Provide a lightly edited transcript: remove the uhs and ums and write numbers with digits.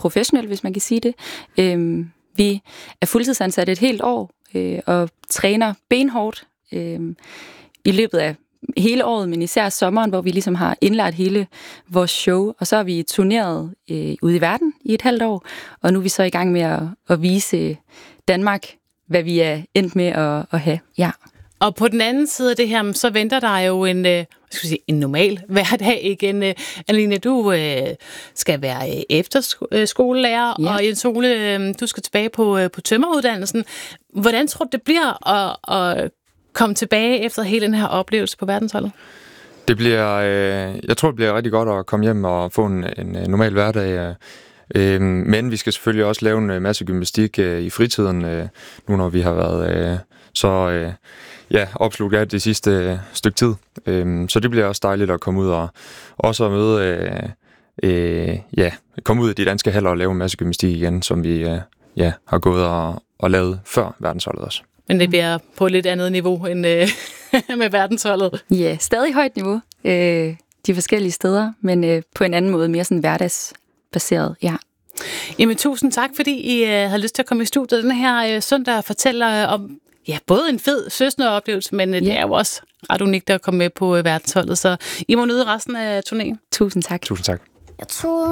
professionel, hvis man kan sige det. Vi er fuldtidsansatte et helt år og træner benhårdt i løbet af hele året, men især sommeren, hvor vi ligesom har indlært hele vores show, og så har vi turneret ude i verden i et halvt år, og nu er vi så i gang med at vise Danmark, hvad vi er endt med at have. Ja. Og på den anden side af det her, så venter der jo en normal hverdag igen. Aline, du skal være efterskolelærer, ja. Og Jens Ole, du skal tilbage på tømreruddannelsen. Hvordan tror du, det bliver at komme tilbage efter hele den her oplevelse på verdensholdet? Jeg tror, det bliver rigtig godt at komme hjem og få en normal hverdag. Men vi skal selvfølgelig også lave en masse gymnastik i fritiden, nu når vi har været opslugt af det sidste stykke tid. Så det bliver også dejligt at komme ud og også at møde, komme ud af de danske haller og lave en masse gymnastik igen, som vi har gået og lavet før verdensholdet også. Men det bliver på et lidt andet niveau end med verdensholdet. Ja, stadig højt niveau de forskellige steder, men på en anden måde, mere sådan hverdagsbaseret, ja. Jamen, tusind tak, fordi I havde lyst til at komme i studiet den her søndag og fortælle om både en fed søskendeoplevelse, men det er jo også ret unikt at komme med på verdensholdet, så I må nyde resten af turnéen. Tusind tak. Tusind tak. Jeg troede